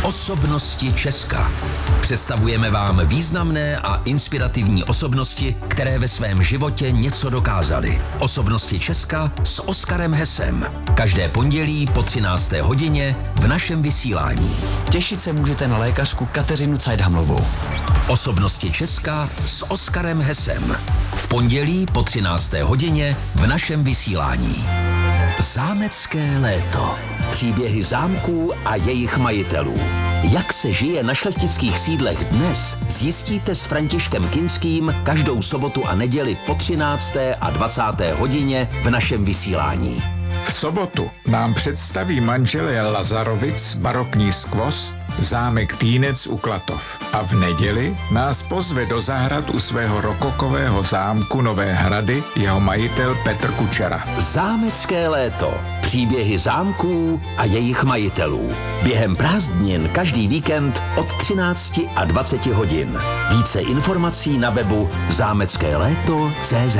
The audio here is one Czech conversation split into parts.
Osobnosti Česka. Představujeme vám významné a inspirativní osobnosti, které ve svém životě něco dokázaly. Osobnosti Česka s Oskarem Hesem. Každé pondělí po 13. hodině v našem vysílání. Těšit se můžete na lékařku Kateřinu Cajdhamlovou. Osobnosti Česka s Oskarem Hesem. V pondělí po 13. hodině v našem vysílání. Zámecké léto. Příběhy zámků a jejich majitelů. Jak se žije na šlechtických sídlech dnes, zjistíte s Františkem Kinským každou sobotu a neděli po 13. a 20. hodině v našem vysílání. V sobotu nám představí manželé Lazarovic barokní skvost zámek Týnec u Klatov. A v neděli nás pozve do zahrad u svého rokokového zámku Nové Hrady jeho majitel Petr Kučera. Zámecké léto. Příběhy zámků a jejich majitelů. Během prázdnin každý víkend od 13 a 20 hodin. Více informací na webu zámeckéléto.cz.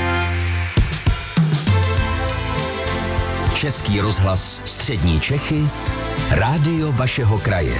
Český rozhlas Střední Čechy, rádio vašeho kraje.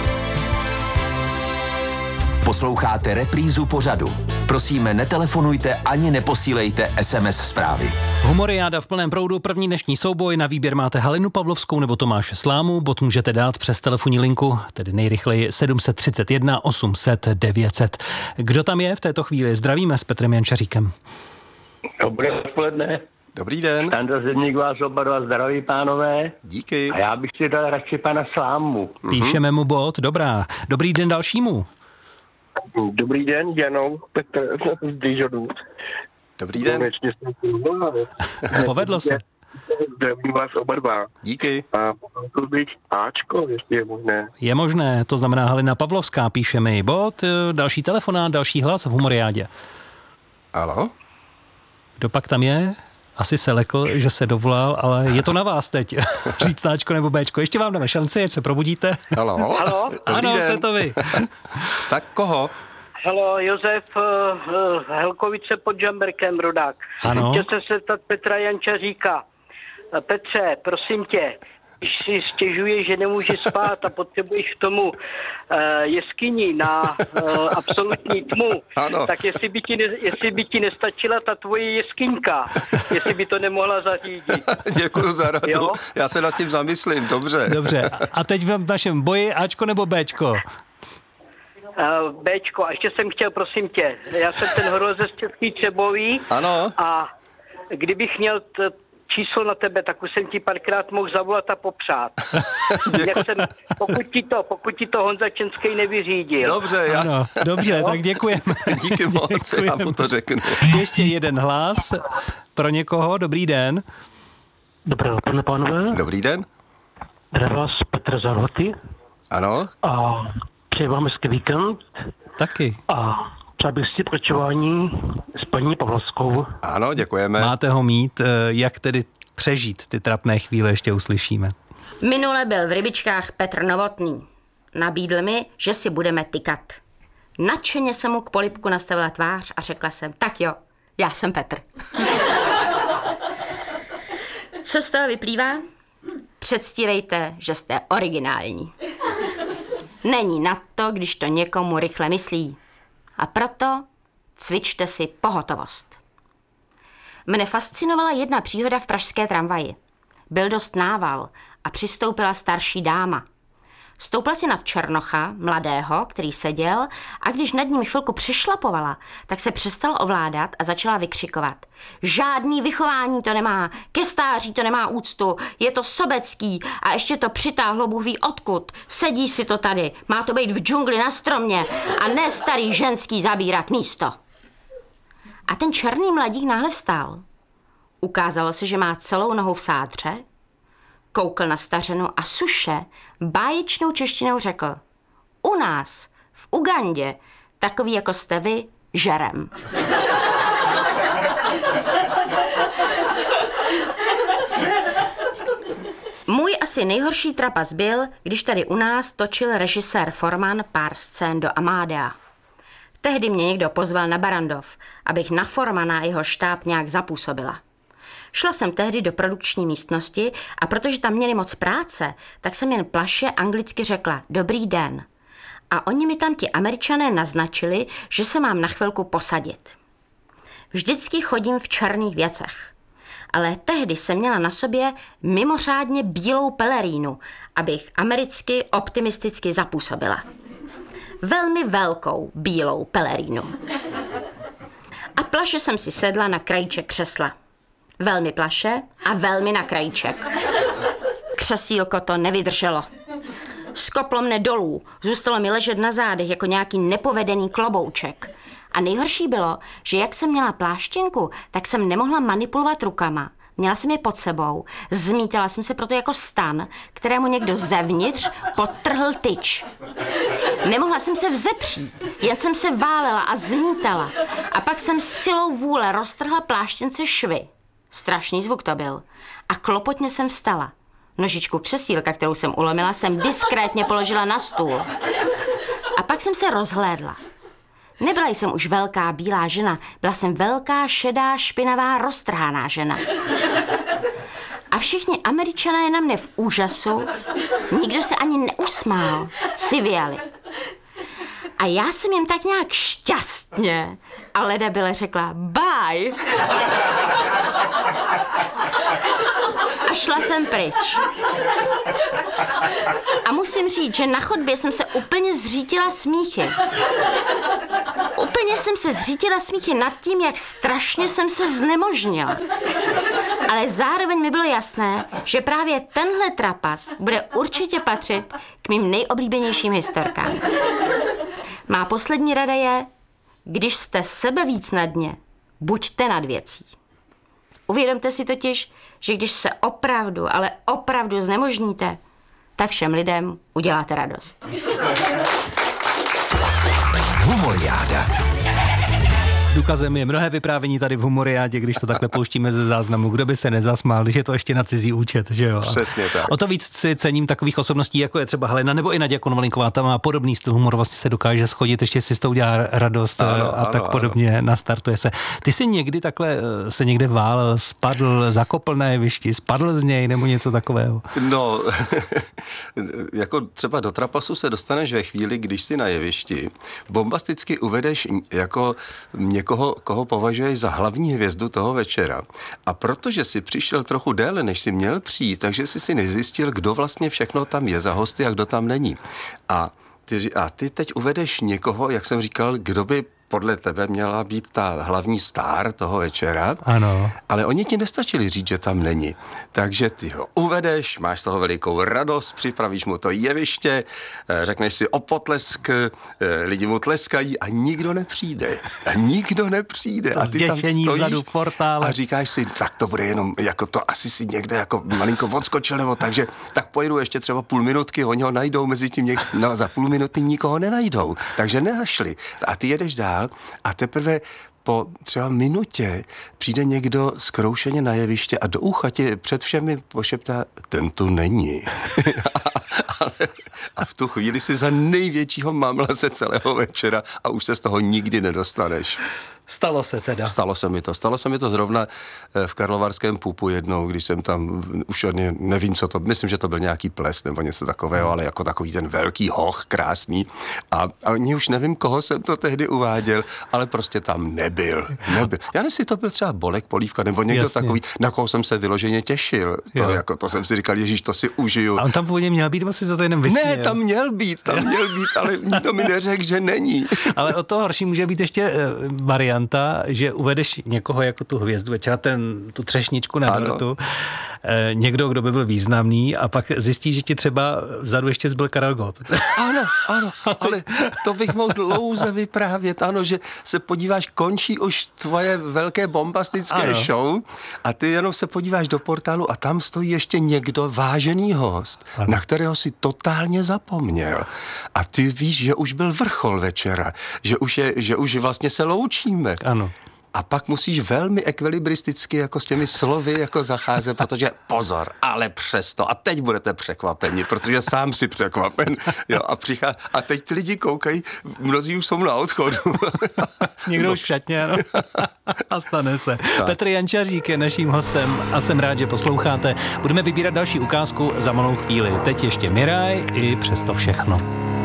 Posloucháte reprízu pořadu. Prosíme, netelefonujte ani neposílejte SMS zprávy. Humoriáda v plném proudu, první dnešní souboj. Na výběr máte Halinu Pavlovskou nebo Tomáše Slámu. Bod můžete dát přes telefonní linku, tedy nejrychleji 731 800 900. Kdo tam je v této chvíli? Zdravíme s Petrem Jančaříkem. Dobré odpoledne. Dobrý den. Standa Zedník vás oba dva zdraví, pánové. Díky. A já bych si dal radši pana Slámu. Píšeme mu bod, dobrá. Dobrý den dalšímu. Dobrý den, Janou, Petr z Dižonu. Dobrý den. Konečně jsem si Povedlo se. Zdravím vás oba dva. Díky. A poprosil bych Ačko, jestli je možné. Je možné, to znamená Halina Pavlovská, píše mi bod, další telefonát, další hlas v Humoriádě. Haló? Kdo pak tam je? Asi se lekl, že se dovolal, ale je to na vás teď. Říct Ačko nebo Bčko. Ještě vám dáme šanci, ať se probudíte. Haló? Haló? Ano, jste to vy. Tak koho? Haló, Josef Helkovice pod Žamberkem, rodák. Ano. Chtěl jsem se zeptat Petra Jančaříka. Petře, prosím tě, když si stěžuješ, že nemůžeš spát a potřebuješ k tomu jeskyni na absolutní tmu, Ano. tak jestli by ti nestačila ta tvoje jeskyňka, jestli by to nemohla zařídit. Děkuji za radu. Jo? Já se nad tím zamyslím, dobře. Dobře. A teď v našem boji Ačko nebo Bčko? Bčko, a ještě jsem chtěl, prosím tě, já jsem ten horolezec z Český Třebový. Ano. A kdybych měl číslo na tebe, tak už jsem ti párkrát mohl zavolat a popřát. Pokud ti to Honza Čenský nevyřídil. Dobře, Ano, dobře, tak děkujeme. Díky moc, já mu to řeknu. Ještě jeden hlas pro někoho. Dobrý den. Dobré odpoledne, pánové. Dobrý den. Zdravím vás Petr Zarhoty Ano. a přeji vám hezký víkend Taky. a přál bych si pokračování s paní Pavlovskou. Ano, děkujeme. Máte ho mít, jak tedy přežít ty trapné chvíle, ještě uslyšíme. Minule byl v Rybičkách Petr Novotný. Nabídl mi, že si budeme tykat. Nadšeně jsem mu k polibku nastavila tvář a řekla jsem, tak jo, já jsem Petr. Co z toho vyplývá? Předstírejte, že jste originální. Není na to, když to někomu rychle myslí. A proto cvičte si pohotovost. Mne fascinovala jedna příhoda v pražské tramvaji. Byl dost nával a přistoupila starší dáma. Stoupla si nad Černocha, mladého, který seděl, a když nad ním chvilku přešlapovala, tak se přestal ovládat a začala vykřikovat. Žádný vychování to nemá, ke stáří to nemá úctu, je to sobecký a ještě to přitáhlo Bůh ví odkud. Sedí si to tady, má to být v džungli na stromě a ne starý ženský zabírat místo. A ten černý mladík náhle vstal. Ukázalo se, že má celou nohu v sádře, koukl na stařenu a suše báječnou češtinou řekl: u nás, v Ugandě, takový jako jste vy, žerem. Můj asi nejhorší trapas byl, když tady u nás točil režisér Forman pár scén do Amadea. Tehdy mě někdo pozval na Barandov, abych na Formana a jeho štáb nějak zapůsobila. Šla jsem tehdy do produkční místnosti a protože tam měli moc práce, tak jsem jen plaše anglicky řekla dobrý den. A oni mi tam ti Američané naznačili, že se mám na chvilku posadit. Vždycky chodím v černých věcech. Ale tehdy jsem měla na sobě mimořádně bílou pelerínu, abych americky optimisticky zapůsobila. Velmi velkou bílou pelerínu. A plaše jsem si sedla na krajíček křesla. Velmi plaše a velmi na krajíček. Křesílko to nevydrželo. Skoplo mne dolů, zůstalo mi ležet na zádech jako nějaký nepovedený klobouček. A nejhorší bylo, že jak jsem měla pláštěnku, tak jsem nemohla manipulovat rukama. Měla jsem je pod sebou, zmítala jsem se proto jako stan, kterému někdo zevnitř podtrhl tyč. Nemohla jsem se vzepřít, jen jsem se válela a zmítala. A pak jsem silou vůle roztrhla pláštěnce švy. Strašný zvuk to byl. A klopotně jsem vstala. Nožičku křesílka, kterou jsem ulomila, jsem diskrétně položila na stůl. A pak jsem se rozhlédla. Nebyla jsem už velká bílá žena, byla jsem velká, šedá, špinavá, roztrhaná žena. A všichni Američané na mne v úžasu, nikdo se ani neusmál, civěli. A já jsem jim tak nějak šťastně a ledabyle řekla bye. A šla jsem pryč. A musím říct, že na chodbě jsem se úplně zřítila smíchy. Úplně jsem se zřítila smíchy nad tím, jak strašně jsem se znemožnila. Ale zároveň mi bylo jasné, že právě tenhle trapas bude určitě patřit k mým nejoblíbenějším historkám. Má poslední rada je, když jste sebe víc na dně, buďte nad věcí. Uvědomte si totiž, že když se opravdu, ale opravdu znemožníte, tak všem lidem uděláte radost. Humoriáda. Důkazem je mnohé vyprávění tady v Humoriádě, když to takhle pouštíme ze záznamu. Kdo by se nezasmál, když je to ještě na cizí účet, že jo? Přesně tak. O to víc si cením takových osobností, jako je třeba Helena nebo i Naděja Konvalinková, ta má podobný styl humoru, vlastně se dokáže schodit, ještě si s tou dělá radost a tak podobně, nastartuje se. Ty jsi někdy takhle se někde válel, spadl, zakopl na jevišti, spadl z něj nebo něco takového? No, jako třeba do trapasu se dostaneš ve chvíli, když si na jevišti bombasticky uvedeš jako někoho, koho považuješ za hlavní hvězdu toho večera. A protože si přišel trochu déle, než si měl přijít, takže si nezjistil, kdo vlastně všechno tam je za hosty a kdo tam není. A ty teď uvedeš někoho, jak jsem říkal, kdo by podle tebe měla být ta hlavní star toho večera. Ano. Ale oni ti nestačili říct, že tam není. Takže ty ho uvedeš, máš z toho velikou radost, připravíš mu to jeviště, řekneš si o potlesk, lidi mu tleskají a nikdo nepřijde. A ty tam stojíš a říkáš si, tak to bude jenom, jako to asi si někde jako malinko odskočil, nebo takže tak pojedu ještě třeba půl minutky, oni ho najdou mezi tím, no za půl minuty nikoho nenajdou. Takže nenašli. A ty jedeš dál a teprve po třeba minutě přijde někdo zkroušeně na jeviště a do ucha ti před všemi pošeptá, ten tu není. A v tu chvíli si za největšího mamlase celého večera a už se z toho nikdy nedostaneš. Stalo se teda. Stalo se mi to zrovna v Karlovarském Pupu jednou, když jsem tam už nevím, co to, myslím, že to byl nějaký ples nebo něco takového, ale jako takový ten velký hoch, krásný. A ani už nevím, koho jsem to tehdy uváděl, ale prostě tam nebyl. Já nevím, jestli to byl třeba Bolek Polívka nebo někdo takový, na koho jsem se vyloženě těšil. To jsem si říkal, ježíš, to si užiju. A on tam původně měl být, asi za to jenom vysměl. Ne, tam měl být, ale nikdo mi neřekl, že není. Ale o to horší může být ještě varianta, že uvedeš někoho jako tu hvězdu večera, tu třešničku na dortu, někdo, kdo by byl významný a pak zjistí, že ti třeba vzadu ještě zbyl Karel Gott. Ano, ale to bych mohl dlouze vyprávět, že se podíváš, končí už tvoje velké bombastické show a ty jenom se podíváš do portálu a tam stojí ještě někdo vážený host, na kterého si totálně zapomněl. A ty víš, že už byl vrchol večera, že už vlastně se loučíme. Ano. A pak musíš velmi ekvilibristicky jako s těmi slovy jako zacházet, protože pozor, ale přesto. A teď budete překvapeni, protože sám si překvapen. Jo, a teď ty lidi koukají, mnozí už jsou na odchodu. Někdo už v šatně, no. A stane se. Tak. Petr Jančařík je naším hostem a jsem rád, že posloucháte. Budeme vybírat další ukázku za malou chvíli. Teď ještě Miraj i přesto všechno.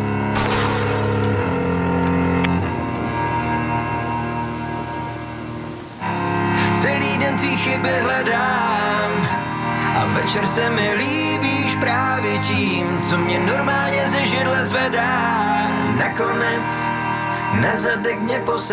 Celý den tvý chyby hledám a večer se mi líbíš právě tím, co mě normálně ze židle zvedá. Nakonec na zadek mě posadí.